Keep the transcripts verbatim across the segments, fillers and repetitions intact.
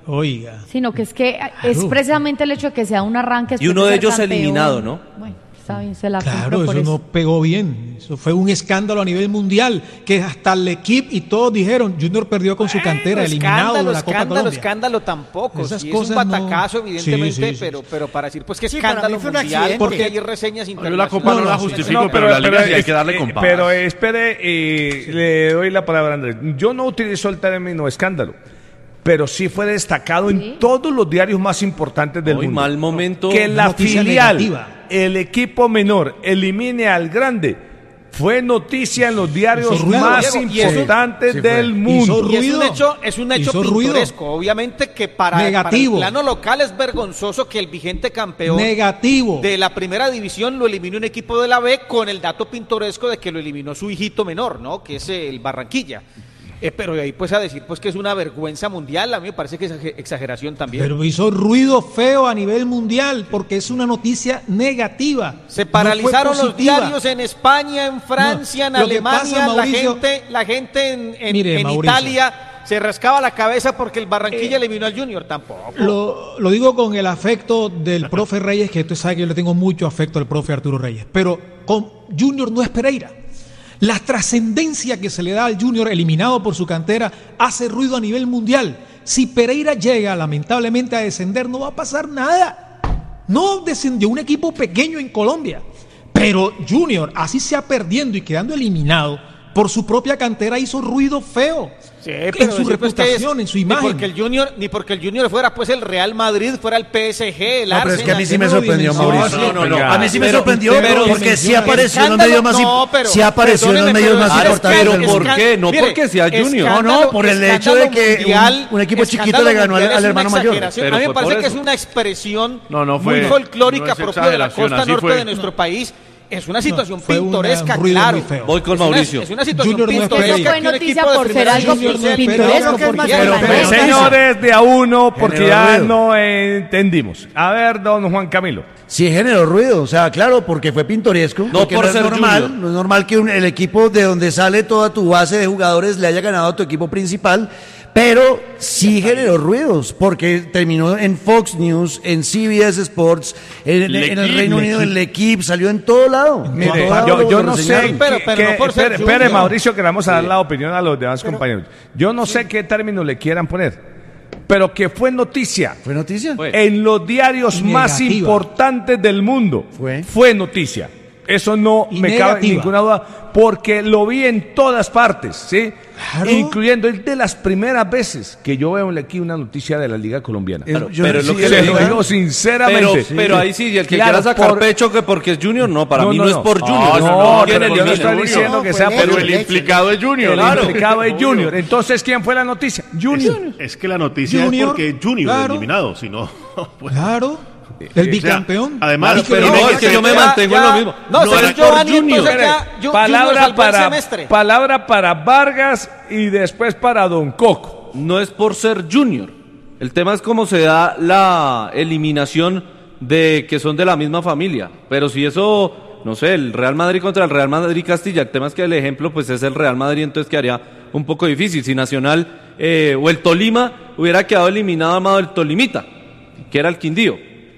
Oiga. Sino que es que claro. es precisamente el hecho de que sea un arranque. Y uno de ellos campeón. eliminado, ¿no? Bueno, está bien, se la Claro, por eso, eso no pegó bien. Eso fue un escándalo a nivel mundial, que hasta el equipo y todos dijeron, Junior perdió con su cantera, bueno, eliminado de la escándalo, Copa Colombia. Escándalo tampoco, Esas sí, cosas es un batacazo no... evidentemente, sí, sí, sí, pero, sí. pero para decir pues que Sí, para escándalo mí fue un mundial, accidente. porque hay reseñas internacionales. Yo la Copa no, No, la no, justifico, no, pero, pero la liga sí hay es- que darle eh, compás. Pero espere, eh, le doy la palabra a Andrés. Yo no utilizo el término escándalo, pero sí fue destacado ¿Sí? en todos los diarios más importantes del Muy mundo. mal momento. Que la Noticia filial, negativa. el equipo menor, elimine al grande. Fue noticia en los diarios Hizo ruido, más Diego, y eso- importantes Sí fue. del Hizo mundo. Y es un ruido. hecho, es un hecho Hizo ruido. pintoresco, obviamente que para, Negativo. para el plano local es vergonzoso que el vigente campeón Negativo. de la primera división lo eliminó un equipo de la B con el dato pintoresco de que lo eliminó su hijito menor, ¿no? Que es el Barranquilla. Eh, pero de ahí pues a decir pues que es una vergüenza mundial, a mí me parece que es exageración también. Pero hizo ruido feo a nivel mundial porque es una noticia negativa. Se No paralizaron fue los positiva. diarios en España, en Francia, No, en lo que Alemania, pasa, Mauricio- la gente, la gente en, en- Mire, en Mauricio. Italia se rascaba la cabeza porque el Barranquilla Eh, eliminó al Junior, tampoco. Lo, lo digo con el afecto del profe Reyes, que usted sabe que yo le tengo mucho afecto al profe Arturo Reyes, pero con Junior no es Pereira. La trascendencia que se le da al Junior eliminado por su cantera hace ruido a nivel mundial. Si Pereira llega lamentablemente a descender, no va a pasar nada. No descendió un equipo pequeño en Colombia, pero Junior, así sea perdiendo y quedando eliminado por su propia cantera, hizo ruido feo. Sí, en pero su decir, pues, que reputación, es- en su imagen. Ni porque el Junior, ni porque el Junior fuera pues el Real Madrid, fuera el P S G, el No, pero es que a mí sí me Arsenal, sorprendió, no, Mauricio. no, no, no. A mí sí me Pero- sorprendió pero- porque sí menciona- apareció en los Escándalo, medios más no, imp- pero- sí apareció en los perdóneme, medios pero más es importantes. pero del mundo. ¿por escándalo- qué? No mire, porque sea Junior. escándalo- No, no, por el hecho escándalo de que un- mundial, un equipo chiquito escándalo le ganó al- mundial al es hermano una mayor. exageración. Pero A mí me fue parece por que es eso. una expresión No, no fue- muy folclórica no es propia de la exageración, costa así norte fue. de nuestro país. Es una situación fue una- pintoresca, un ruido claro. muy feo. Voy con Es una- Mauricio. Es una situación Junior no es pintoresca. Pereira. Fue que un noticia equipo de por ser primera algo división sea el pintoresco, primero. porque Ya, Pero, ya, pero, ya. Señores, de a uno, porque Generó ya ruido. no entendimos. A ver, don Juan Camilo. Sí generó ruido, o sea, claro, porque fue pintoresco. No porque por no es ser normal, Junior. no es normal que un- el equipo de donde sale toda tu base de jugadores le haya ganado a tu equipo principal, pero sí generó ruidos, porque terminó en Fox News, en C B S Sports, en, en el L'Equipe, Reino Unido, en el equipo, salió en todo lado. En Mire, todo lado yo, lo- yo lo no sé, reseñaron. Pero- qué- pero no qué- por ser espere, espere, Junior. Mauricio, que le vamos a dar la opinión a los demás compañeros. Yo no sé qué término le quieran poner, pero que fue noticia ¿Fue noticia? Fue. en los diarios Y más negativa. importantes del mundo. Fue. noticia. Eso no Y me cabe negativa. ninguna duda, porque lo vi en todas partes, ¿sí? Claro. Incluyendo, es de las primeras veces que yo veo aquí una noticia de la Liga Colombiana. Eh, Claro, yo- pero es lo sí, que Se le lo digo. digo Pero, sinceramente. pero ahí sí, el que Claro, quiera sacar por- pecho que porque es Junior, no, para No, mí no, no, no. es por No, Junior. no, ¿Quién pero yo no elimina? estoy diciendo No, que fue sea él. por Pero el implicado es Junior. El Claro. implicado es Junior. Entonces, ¿quién fue la noticia? Junior. Es que la noticia Junior, es porque Junior claro. eliminado, si no, pues, Claro, el sea, bicampeón. además, Claro, pero y no, me- es que yo me Ya, mantengo en ya. lo mismo. No, No según es por Giovanni, Junior. entonces ya, Ju- Junior palabra salvó el para semestre. palabra para Vargas y después para Don Coco. No es por ser Junior. El tema es cómo se da la eliminación de que son de la misma familia. Pero si eso, no sé, el Real Madrid contra el Real Madrid Castilla, el tema es que el ejemplo pues es el Real Madrid, entonces quedaría un poco difícil. Si Nacional eh, o el Tolima hubiera quedado eliminado amado el Tolimita, que era el Quindío.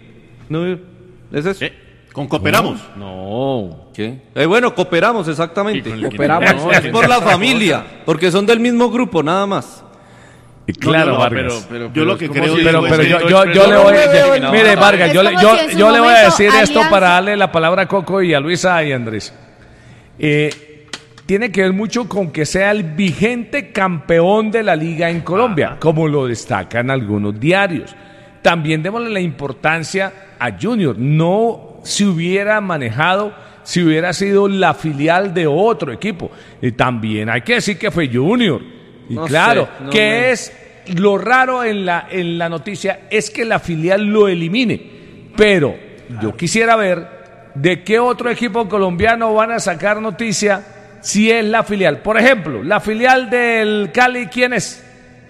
No, ¿es eso? Eh, con cooperamos. No, ¿qué? Eh, bueno, cooperamos, exactamente. Y con el Cooperamos. Quindío. No, es por la familia, porque son del mismo grupo, nada más. Y No, claro, no, no, Vargas. pero- pero- yo lo que ¿Cómo creo si- es- pero, es- pero es- yo, es- yo, es- yo es- le voy, es- yo- es- mire es Vargas, yo, le- como yo, si en su yo le voy a momento decir esto Alianza- para darle la palabra a Coco y a Luisa y a Andrés. Eh, tiene que ver mucho con que sea el vigente campeón de la liga en Colombia, como lo destacan algunos diarios. También démosle la importancia a Junior. No se hubiera manejado si hubiera sido la filial de otro equipo. Y también hay que decir que fue Junior. Y No claro, sé, no que me- es lo raro en la, en la noticia es que la filial lo elimine. Pero yo quisiera ver de qué otro equipo colombiano van a sacar noticia si es la filial. Por ejemplo, la filial del Cali, ¿quién es?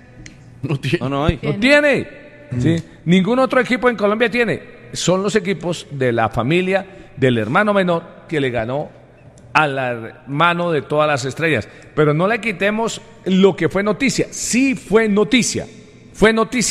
No tiene- No, no hay. No tiene. ¿Sí? Ningún otro equipo en Colombia tiene. Son los equipos de la familia del hermano menor que le ganó al hermano de todas las estrellas. Pero no le quitemos lo que fue noticia. Sí fue noticia. Fue noticia.